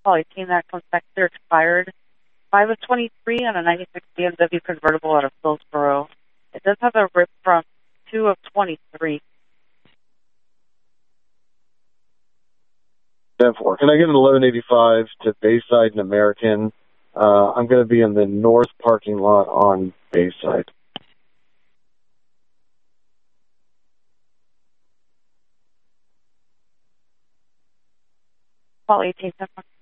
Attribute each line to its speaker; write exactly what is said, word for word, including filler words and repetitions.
Speaker 1: Call eighteen, that comes back clear, expired. five of twenty-three on a ninety-six B M W convertible out of Hillsboro. It does have a rip from two of twenty-three.
Speaker 2: ten four. Can I get an eleven eighty-five to Bayside and American? Uh, I'm going to be in the north parking lot on Bayside.
Speaker 1: Call eighteen, ten four.